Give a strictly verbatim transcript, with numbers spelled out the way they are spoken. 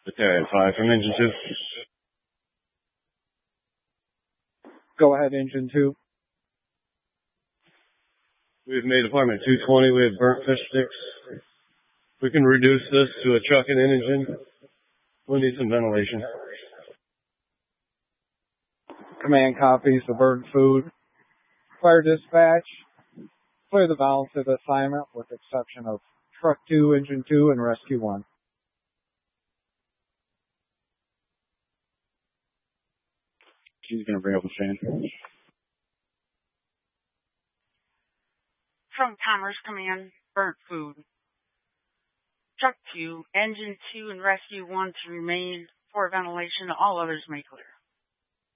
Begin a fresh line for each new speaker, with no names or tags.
Battalion five from Engine two.
Go ahead, Engine two.
We've made Department two twenty. We have burnt fish sticks. We can reduce this to a truck and an engine. We'll need some ventilation.
Command copies the burnt food. Fire dispatch. Clear the balance of the assignment with exception of Truck two, Engine two, and Rescue one.
She's going to bring up a fan.
From Commerce Command, burnt food. Truck two, Engine two, and Rescue one to remain for ventilation. All others may clear.